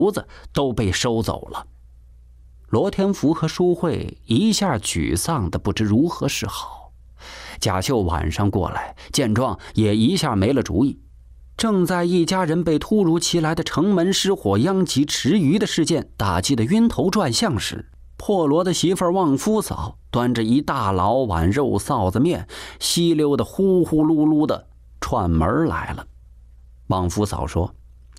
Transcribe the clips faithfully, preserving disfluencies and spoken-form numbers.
炉子都被收走了。罗天福和舒慧一下沮丧的不知如何是好。贾秀晚上过来，见状也一下没了主意。正在一家人被突如其来的城门失火殃及池鱼的事件打击得晕头转向时，破罗的媳妇儿旺夫嫂端着一大老碗肉臊子面，稀溜的呼呼噜噜的串门来了。旺夫嫂说：“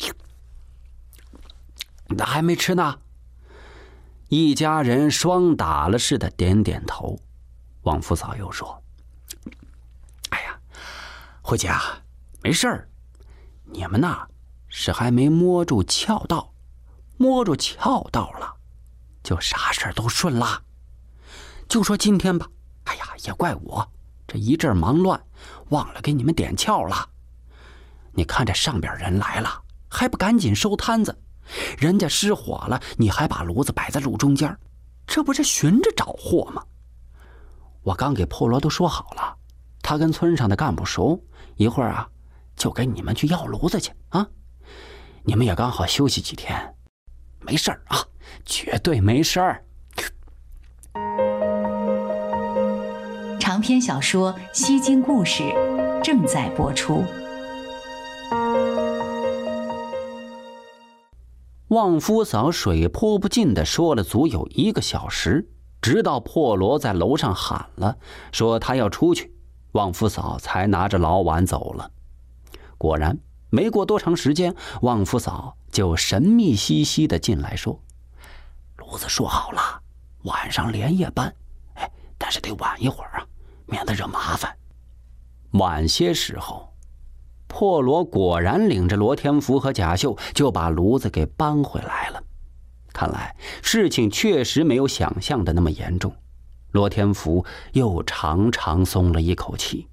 那还没吃呢。”一家人双打了似的点点头。旺夫嫂又说：“哎呀，慧姐啊，没事儿，你们呐是还没摸住窍道，摸住窍道了，就啥事儿都顺啦。就说今天吧，哎呀，也怪我这一阵忙乱，忘了给你们点窍了。你看这上边人来了，还不赶紧收摊子？人家失火了，你还把炉子摆在路中间，这不是寻着找祸吗？我刚给破罗都说好了，他跟村上的干部熟，一会儿啊就给你们去要炉子去啊。你们也刚好休息几天，没事儿啊，绝对没事儿。” 长篇小说《西京故事》正在播出。 旺夫嫂水泼不尽的说了足有一个小时，直到破罗在楼上喊了，说他要出去，旺夫嫂才拿着老碗走了。果然没过多长时间，旺夫嫂就神秘兮兮的进来说：“炉子说好了，晚上连夜搬，哎，但是得晚一会儿啊，免得惹麻烦。”晚些时候，破罗果然领着罗天福和贾秀就把炉子给搬回来了。看来事情确实没有想象的那么严重，罗天福又长长松了一口气。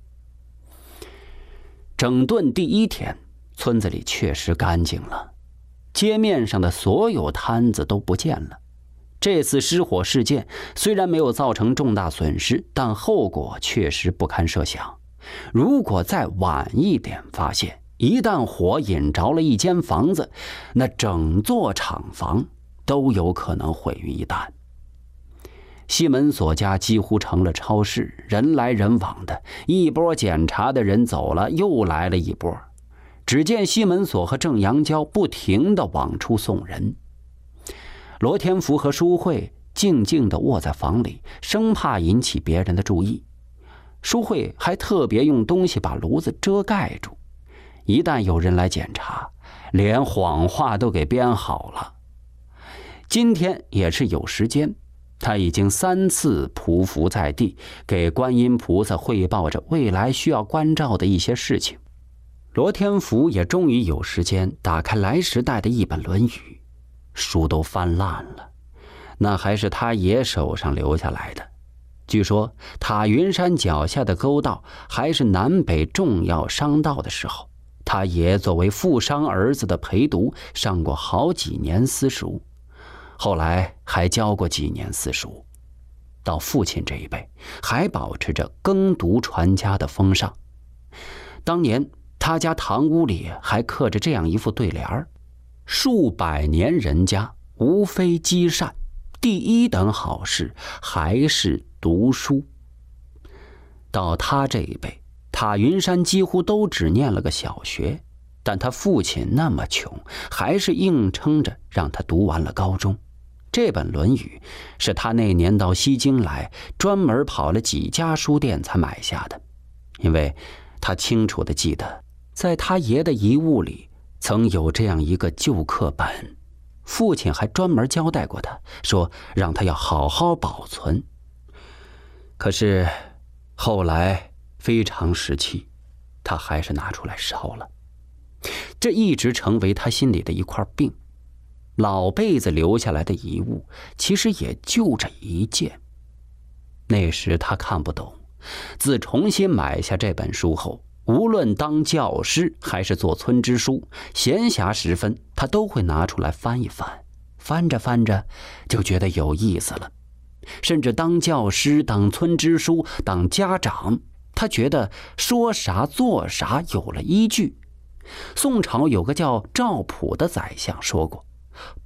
整顿第一天，村子里确实干净了，街面上的所有摊子都不见了。这次失火事件虽然没有造成重大损失，但后果确实不堪设想。如果再晚一点发现，一旦火引着了一间房子，那整座厂房都有可能毁于一旦。西门所家几乎成了超市，人来人往的，一波检查的人走了，又来了一波。只见西门所和郑阳娇不停地往出送人。罗天福和舒慧静静地卧在房里，生怕引起别人的注意。舒慧还特别用东西把炉子遮盖住，一旦有人来检查，连谎话都给编好了。今天也是有时间，他已经三次匍匐在地，给观音菩萨汇报着未来需要关照的一些事情。罗天福也终于有时间打开来时带的一本《论语》，书都翻烂了，那还是他爷手上留下来的。据说塔云山脚下的沟道还是南北重要商道的时候，他爷作为富商儿子的陪读，上过好几年私塾，后来还教过几年私塾。到父亲这一辈，还保持着耕读传家的风尚。当年他家堂屋里还刻着这样一副对联：数百年人家无非积善，第一等好事还是读书。到他这一辈，塔云山几乎都只念了个小学，但他父亲那么穷，还是硬撑着让他读完了高中。这本《论语》是他那年到西京来，专门跑了几家书店才买下的，因为他清楚地记得，在他爷的遗物里曾有这样一个旧课本，父亲还专门交代过他，说让他要好好保存。可是后来非常时期，他还是拿出来烧了，这一直成为他心里的一块病。老辈子留下来的遗物其实也就这一件。那时他看不懂，自重新买下这本书后，无论当教师还是做村支书，闲暇时分他都会拿出来翻一翻，翻着翻着就觉得有意思了。甚至当教师、当村支书、当家长，他觉得说啥做啥有了依据。宋朝有个叫赵普的宰相说过，